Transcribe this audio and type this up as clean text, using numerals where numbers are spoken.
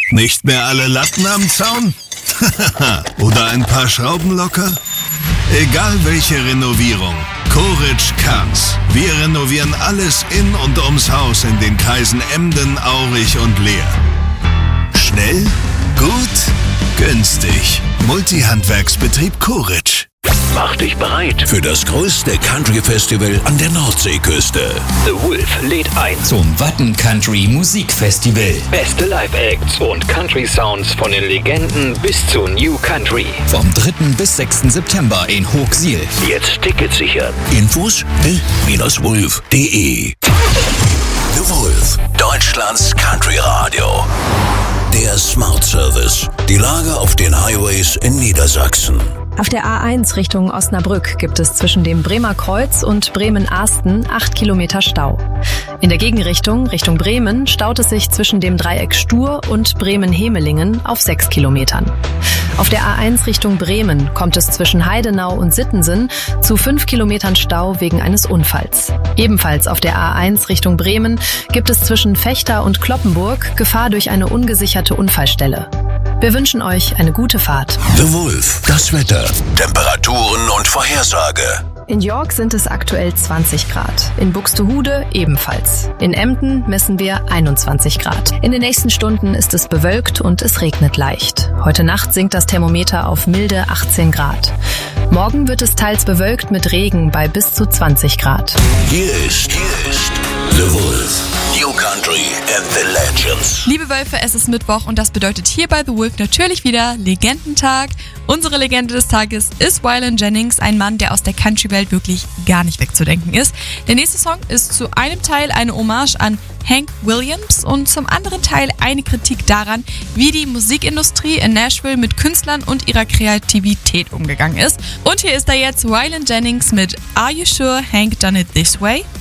Nicht mehr alle Latten am Zaun? Oder ein paar Schrauben locker? Egal welche Renovierung, Koritsch kann's. Wir renovieren alles in und ums Haus in den Kreisen Emden, Aurich und Leer. Schnell, gut, günstig. Multihandwerksbetrieb Koritsch. Mach dich bereit Für das größte Country-Festival an der Nordseeküste. The Wolf lädt ein Zum Watten Country Musikfestival. beste Live-Acts und Country-Sounds von den Legenden bis zu New Country. Vom 3. bis 6. September in Hochsiel. Jetzt Tickets sichern. Infos the-wolf.de. The Wolf, Deutschlands Country-Radio. Der Smart Service. Die Lage auf den Highways in Niedersachsen. Auf der A1 Richtung Osnabrück gibt es zwischen dem Bremer Kreuz und Bremen-Ahsten 8 Kilometer Stau. In der Gegenrichtung, Richtung Bremen, staut es sich zwischen dem Dreieck Stur und Bremen-Hemelingen auf 6 Kilometern. Auf der A1 Richtung Bremen kommt es zwischen Heidenau und Sittensen zu 5 Kilometern Stau wegen eines Unfalls. Ebenfalls auf der A1 Richtung Bremen gibt es zwischen Vechta und Cloppenburg Gefahr durch eine ungesicherte Unfallstelle. Wir wünschen euch eine gute Fahrt. The Wolf, das Wetter, Temperaturen und Vorhersage. In York sind es aktuell 20 Grad. In Buxtehude ebenfalls. In Emden messen wir 21 Grad. In den nächsten Stunden ist es bewölkt und es regnet leicht. Heute Nacht sinkt das Thermometer auf milde 18 Grad. Morgen wird es teils bewölkt mit Regen bei bis zu 20 Grad. Hier ist The Wolf. New Country and the Legends. Liebe Wölfe, es ist Mittwoch und das bedeutet hier bei The Wolf natürlich wieder Legendentag. Unsere Legende des Tages ist Waylon Jennings, ein Mann, der aus der Country-Welt wirklich gar nicht wegzudenken ist. Der nächste Song ist zu einem Teil eine Hommage an Hank Williams und zum anderen Teil eine Kritik daran, wie die Musikindustrie in Nashville mit Künstlern und ihrer Kreativität umgegangen ist. Und hier ist da jetzt Waylon Jennings mit Are You Sure Hank Done It This Way?